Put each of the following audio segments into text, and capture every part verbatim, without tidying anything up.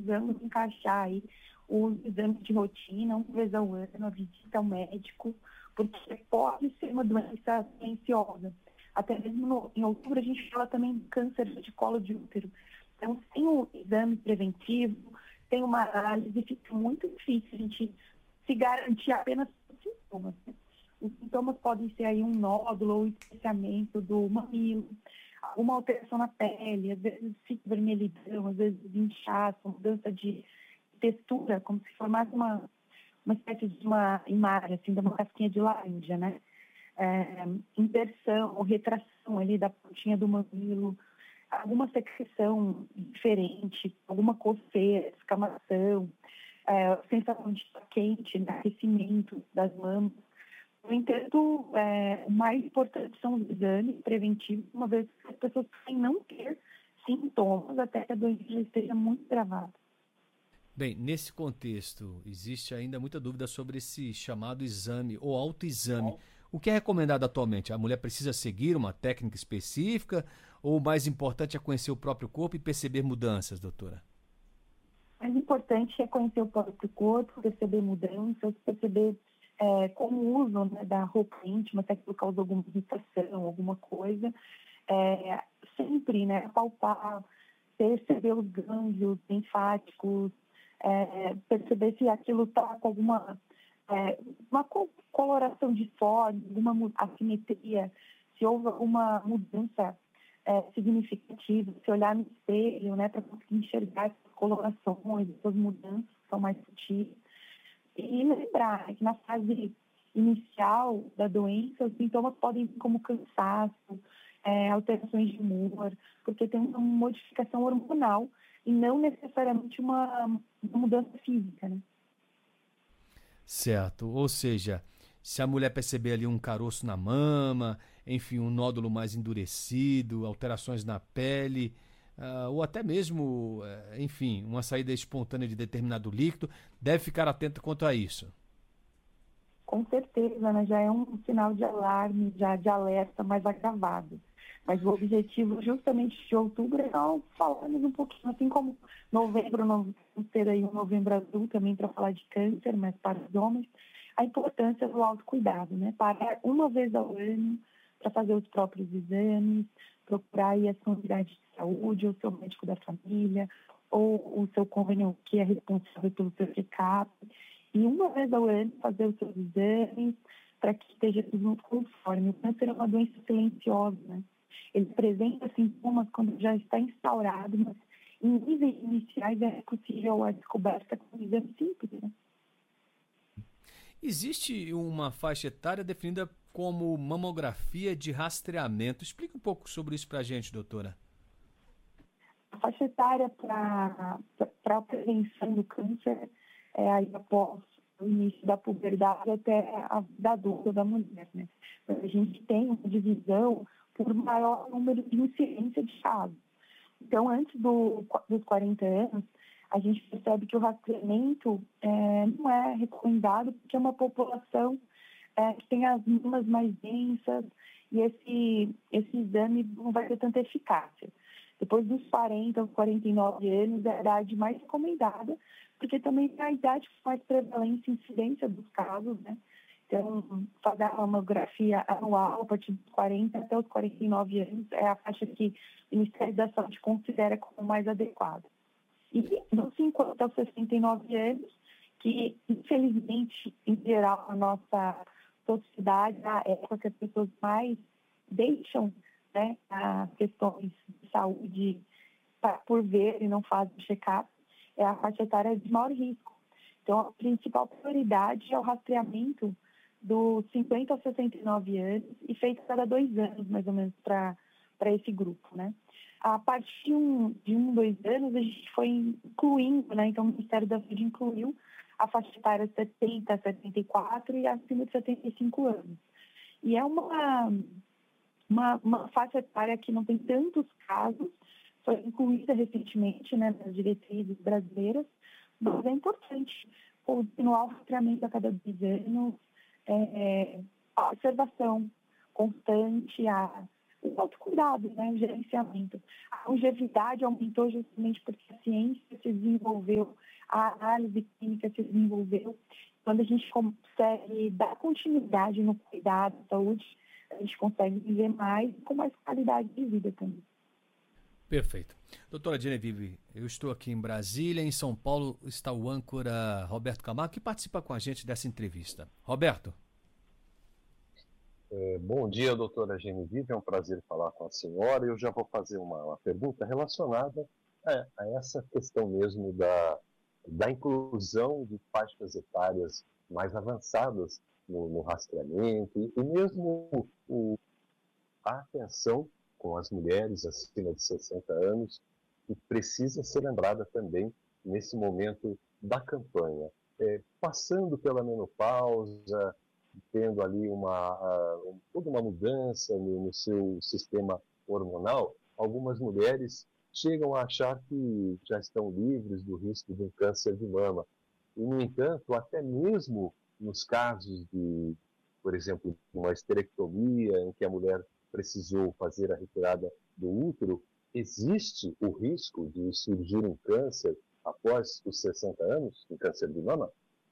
precisamos encaixar aí os exames de rotina, uma vez ao ano, a visita ao médico, porque pode ser uma doença silenciosa. Até mesmo no, em outubro a gente fala também do câncer de colo de útero. Então, sem o exame preventivo, sem uma análise, fica muito difícil a gente se garantir apenas os sintomas, né? Os sintomas podem ser aí um nódulo ou espessamento do mamilo, uma alteração na pele, às vezes fica vermelhidão, às vezes inchaço, mudança de textura, como se formasse uma, uma espécie de uma imagem, assim, de uma casquinha de laranja, né? É, inversão ou retração ali da pontinha do mamilo, alguma secreção diferente, alguma coceira, escamação, é, sensação de estar quente, de aquecimento das mamas. No entanto, é, o mais importante são os exames preventivos, uma vez que as pessoas podem não ter sintomas até que a doença já esteja muito gravada. Bem, nesse contexto, existe ainda muita dúvida sobre esse chamado exame ou autoexame. O que é recomendado atualmente? A mulher precisa seguir uma técnica específica ou o mais importante é conhecer o próprio corpo e perceber mudanças, doutora? O mais importante é conhecer o próprio corpo, perceber mudanças, perceber é, como o uso, né, da roupa íntima, se aquilo causa alguma irritação, alguma coisa. É, sempre, né, palpar, perceber os gânglios linfáticos, é, perceber se aquilo está com alguma é, uma coloração disforme, alguma assimetria, se houve alguma mudança é, significativa, se olhar no espelho, né, para conseguir enxergar essas colorações, essas mudanças que são mais sutis. E lembrar que na fase inicial da doença, os sintomas podem vir como cansaço, é, alterações de humor, porque tem uma modificação hormonal e não necessariamente uma, uma mudança física, né? Certo, ou seja, se a mulher perceber ali um caroço na mama, enfim, um nódulo mais endurecido, alterações na pele, uh, ou até mesmo, uh, enfim, uma saída espontânea de determinado líquido, deve ficar atento quanto a isso. Com certeza, né? Já é um sinal de alarme, já de alerta mais agravado. Mas o objetivo justamente de outubro é nós falarmos um pouquinho, assim como novembro, nós vamos ter aí um novembro azul também para falar de câncer, mas para os homens, a importância do autocuidado, né? Parar uma vez ao ano para fazer os próprios exames, procurar aí a sua unidade de saúde, o seu médico da família, ou o seu convênio que é responsável pelo seu check-up, e uma vez ao ano fazer os seus exames para que esteja tudo conforme. O câncer é uma doença silenciosa, né? Ele apresenta sintomas quando já está instaurado, mas em níveis iniciais é possível a descoberta com um exame simples, né? Existe uma faixa etária definida como mamografia de rastreamento. Explica um pouco sobre isso para a gente, doutora. A faixa etária para a prevenção do câncer é aí após o início da puberdade até a vida adulta da mulher, né? A gente tem uma divisão por maior número de incidência de casos. Então, antes do, dos quarenta anos, a gente percebe que o rastreamento é, não é recomendado porque é uma população é, que tem as mamas mais densas e esse, esse exame não vai ter tanta eficácia. Depois dos quarenta aos quarenta e nove anos é a idade mais recomendada, porque também é a idade com mais prevalência e incidência dos casos, né? Então, fazer a mamografia anual a partir dos quarenta até os quarenta e nove anos é a faixa que o Ministério da Saúde considera como mais adequada. E dos cinquenta aos sessenta e nove anos, que infelizmente, em geral, a nossa sociedade, a época que as pessoas mais deixam, né, as questões de saúde por ver e não fazem check-up, é a faixa etária de maior risco. Então, a principal prioridade é o rastreamento dos cinquenta aos sessenta e nove anos e feito a cada dois anos, mais ou menos, para esse grupo, né? A partir de um, de um, dois anos, a gente foi incluindo, né? Então, o Ministério da Saúde incluiu a faixa etária setenta a setenta e quatro e acima de setenta e cinco anos. E é uma, uma, uma faixa etária que não tem tantos casos, foi incluída recentemente, né, nas diretrizes brasileiras, mas é importante continuar o rastreamento a cada dois anos, é, a observação constante, a, o autocuidado, né, o gerenciamento. A longevidade aumentou justamente porque a ciência se desenvolveu, a análise clínica se desenvolveu. Quando a gente consegue dar continuidade no cuidado da saúde, a gente consegue viver mais com mais qualidade de vida também. Perfeito. Doutora Genevieve, eu estou aqui em Brasília, em São Paulo está o âncora Roberto Camargo, que participa com a gente dessa entrevista. Roberto. É, bom dia, doutora Genevieve, é um prazer falar com a senhora. Eu já vou fazer uma, uma pergunta relacionada a, a essa questão mesmo da, da inclusão de faixas etárias mais avançadas no, no rastreamento e, e mesmo o, a atenção com as mulheres acima de sessenta anos, que precisa ser lembrada também nesse momento da campanha. É, passando pela menopausa, tendo ali uma, uh, toda uma mudança no, no seu sistema hormonal, algumas mulheres chegam a achar que já estão livres do risco de um câncer de mama. E, no entanto, até mesmo nos casos de, por exemplo, uma esterectomia, em que a mulher precisou fazer a retirada do útero, existe o risco de surgir um câncer após os sessenta anos, um câncer de mama?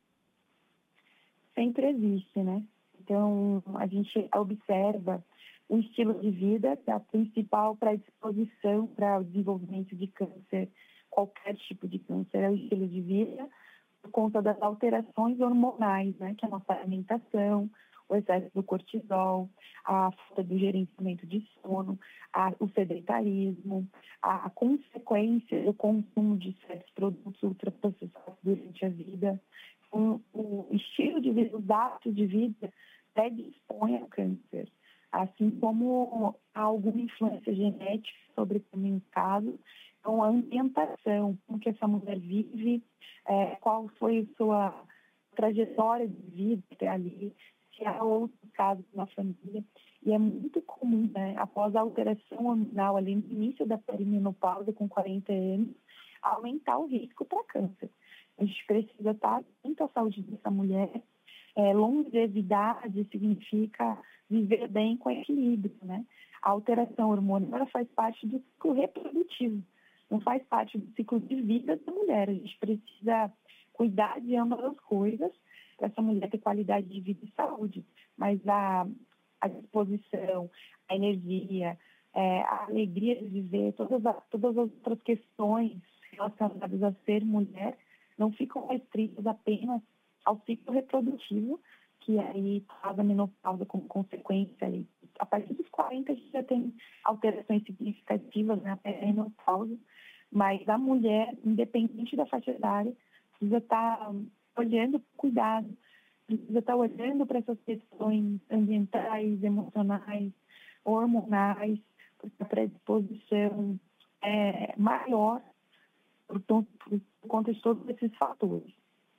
Sempre existe, né? Então, a gente observa o estilo de vida, que é a principal predisposição para o desenvolvimento de câncer, qualquer tipo de câncer, é o estilo de vida, por conta das alterações hormonais, né? Que é a nossa alimentação, o excesso do cortisol, a falta do gerenciamento de sono, a, o sedentarismo, a, a consequência do consumo de certos produtos ultraprocessados durante a vida. Um, o estilo de vida, os hábitos de vida predispõem ao câncer, assim como há alguma influência genética sobre também o caso. Então, a ambientação, como que essa mulher vive, é, qual foi a sua trajetória de vida até ali, se há outros casos na família. E é muito comum, né, após a alteração hormonal ali no início da perimenopausa, com quarenta anos, aumentar o risco para câncer. A gente precisa estar atento à saúde dessa mulher. É, longevidade significa viver bem com equilíbrio, né? A alteração hormonal ela faz parte do ciclo reprodutivo, não faz parte do ciclo de vida da mulher. A gente precisa cuidar de ambas as coisas para essa mulher ter qualidade de vida e saúde. Mas a, a disposição, a energia, é, a alegria de viver, todas, a, todas as outras questões relacionadas a ser mulher não ficam restritas apenas ao ciclo reprodutivo, que aí faz a menopausa como consequência. E a partir dos quarenta a gente já tem alterações significativas na menopausa, mas a mulher, independente da faixa etária, precisa estar olhando para o cuidado, precisa estar olhando para essas questões ambientais, emocionais, hormonais, porque a predisposição é maior por, por conta de todos esses fatores.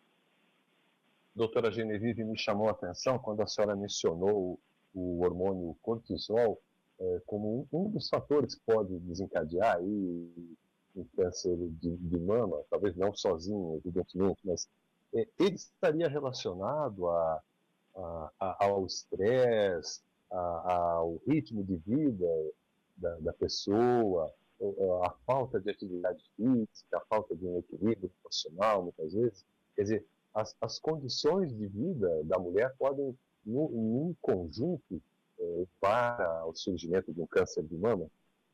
Doutora Genevieve, me chamou a atenção quando a senhora mencionou o, o hormônio cortisol é, como um, um dos fatores que pode desencadear aí um câncer de, de mama, talvez não sozinho, evidentemente, mas é, ele estaria relacionado a, a, a, ao estresse, ao ritmo de vida da, da pessoa, a, a falta de atividade física, a falta de um equilíbrio emocional, muitas vezes. Quer dizer, As, as condições de vida da mulher podem, no, em um conjunto, eh, para o surgimento de um câncer de mama?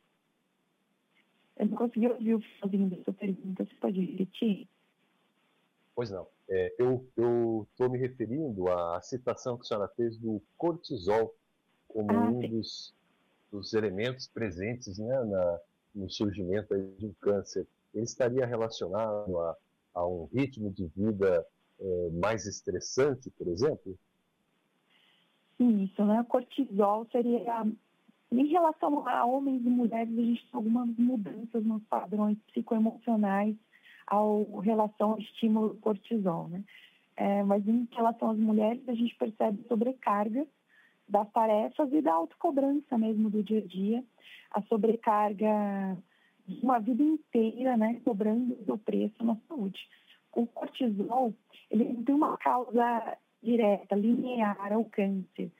Eu não consegui ouvir o finalzinho da sua pergunta. Você pode repetir? Pois não. É, eu estou me referindo à citação que a senhora fez do cortisol como ah, um dos, dos elementos presentes, né, na, no surgimento aí de um câncer. Ele estaria relacionado a, a um ritmo de vida É, mais estressante, por exemplo? Isso, né? O cortisol seria... Em relação a homens e mulheres, a gente tem algumas mudanças nos padrões psicoemocionais ao relação ao estímulo do cortisol, né? É, mas em relação às mulheres, a gente percebe sobrecarga das tarefas e da autocobrança mesmo do dia a dia, a sobrecarga de uma vida inteira, né? Cobrando o preço na saúde. O cortisol, ele não tem uma causa direta, linear ao câncer.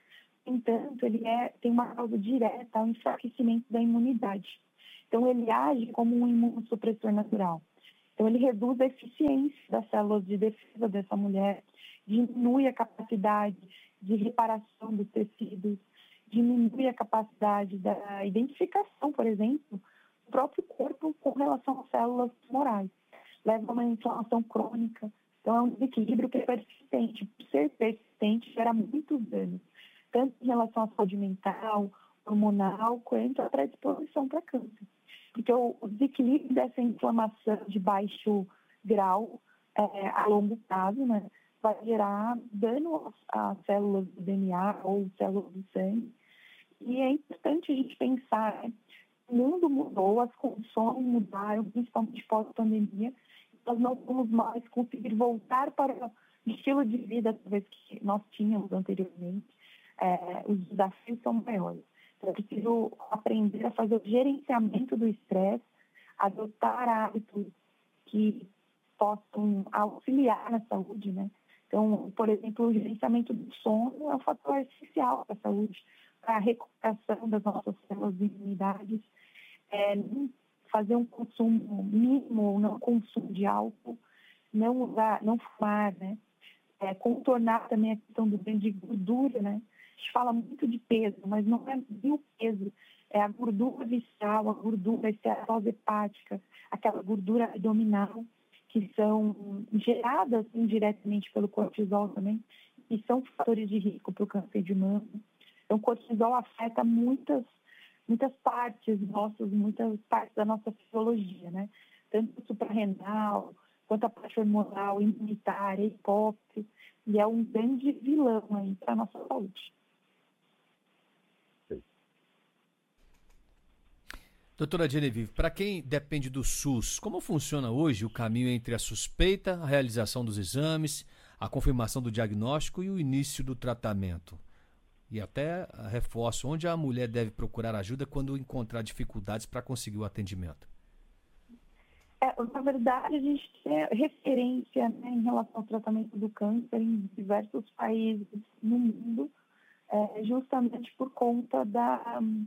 entanto, ele é, tem uma causa direta ao enfraquecimento da imunidade. Então, ele age como um imunossupressor natural. Então, ele reduz a eficiência das células de defesa dessa mulher, diminui a capacidade de reparação dos tecidos, diminui a capacidade da identificação, por exemplo, do próprio corpo com relação às células tumorais. Leva a uma inflamação crônica. Então, é um desequilíbrio que é persistente. Por ser persistente, gera muitos danos, tanto em relação à saúde mental, hormonal, quanto à predisposição para câncer. Porque o, o desequilíbrio dessa inflamação de baixo grau, é, a longo prazo, né, vai gerar dano às células do D N A ou células do sangue. E é importante a gente pensar, né, o mundo mudou, as condições mudaram, principalmente pós-pandemia. Nós não vamos mais conseguir voltar para o estilo de vida talvez que nós tínhamos anteriormente. É, os desafios são maiores. Então, é preciso aprender a fazer o gerenciamento do estresse, adotar hábitos que possam auxiliar na saúde, né? Então, por exemplo, o gerenciamento do sono é um fator essencial para a saúde, para a recuperação das nossas células de imunidades, é, fazer um consumo mínimo ou não consumo de álcool, não usar, não fumar, né? É, contornar também a questão do ganho de gordura, né? A gente fala muito de peso, mas não é nem o peso, é a gordura visceral, a gordura esteatose hepática, aquela gordura abdominal, que são geradas indiretamente pelo cortisol também, e são fatores de risco para o câncer de mama. Então, o cortisol afeta muitas, muitas partes nossas, muitas partes da nossa fisiologia, né? Tanto suprarrenal, quanto a parte hormonal, imunitária, hipófise, e é um grande vilão aí para a nossa saúde. Doutora Genevieve, para quem depende do SUS, como funciona hoje o caminho entre a suspeita, a realização dos exames, a confirmação do diagnóstico e o início do tratamento? E até reforço, onde a mulher deve procurar ajuda quando encontrar dificuldades para conseguir o atendimento? É, na verdade, a gente tem referência, né, em relação ao tratamento do câncer em diversos países no mundo, é, justamente por conta da um,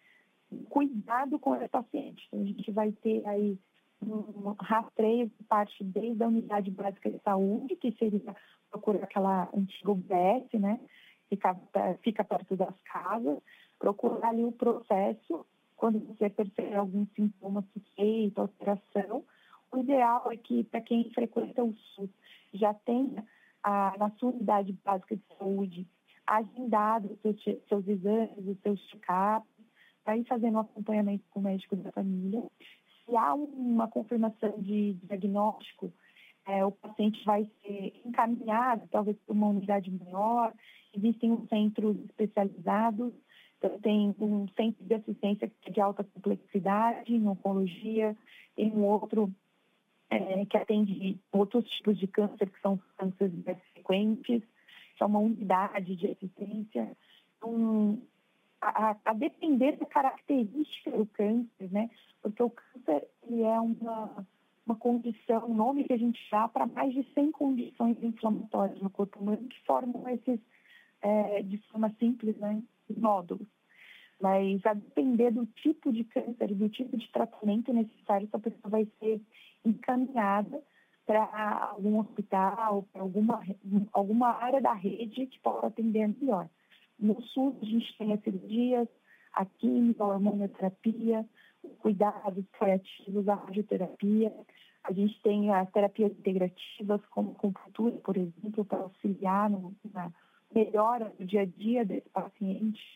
cuidado com esse paciente. Então, a gente vai ter aí um rastreio que parte desde a unidade básica de saúde, que seria procurar aquela antiga U B S, né, fica, fica perto das casas, procurar ali o processo. Quando você perceber algum sintoma suspeito, alteração, o ideal é que, para quem frequenta o SUS, já tenha a, na sua unidade básica de saúde agendado os seus, seus exames, os seus check-ups, para ir fazendo um acompanhamento com o médico da família. Se há uma confirmação de diagnóstico, é, o paciente vai ser encaminhado, talvez, para uma unidade maior. Existem os centros especializados. Então, tem um centro de assistência de alta complexidade em oncologia, tem um outro é, que atende outros tipos de câncer, que são cânceres mais frequentes, que é uma unidade de assistência. Então, a, a depender da característica do câncer, né? Porque o câncer ele é uma, uma condição, um nome que a gente dá para mais de cem condições inflamatórias no corpo humano que formam esses, é, de forma simples, né? Nódulos. Mas a depender do tipo de câncer, do tipo de tratamento necessário, essa pessoa vai ser encaminhada para algum hospital, para alguma, alguma área da rede que possa atender melhor. No SUS, a gente tem as cirurgias, a química, a hormonioterapia, cuidados paliativos, a radioterapia. A gente tem as terapias integrativas, como acupuntura, por exemplo, para auxiliar no, na melhora do dia a dia desse paciente.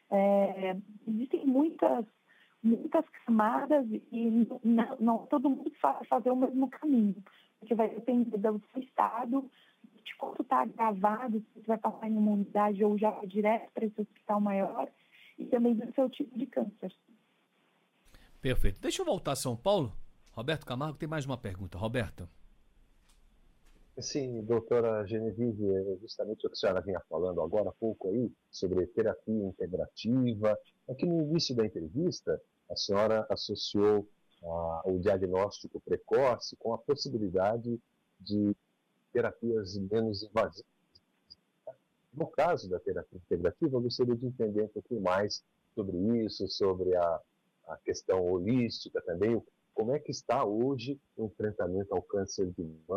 É, existem muitas, muitas camadas e não, não todo mundo vai fazer o mesmo caminho, porque vai depender do seu estado, de quanto está agravado, se você vai passar em uma unidade ou já direto para esse hospital maior, e também do seu tipo de câncer. Perfeito. Deixa eu voltar a São Paulo. Roberto Camargo tem mais uma pergunta. Roberto. Sim, doutora Genevieve, é justamente o que a senhora vinha falando agora há pouco aí, sobre terapia integrativa. Aqui no início da entrevista, a senhora associou ah, o diagnóstico precoce com a possibilidade de terapias menos invasivas. No caso da terapia integrativa, eu gostaria de entender um pouquinho mais sobre isso, sobre a, a questão holística também, como é que está hoje o enfrentamento ao câncer de mama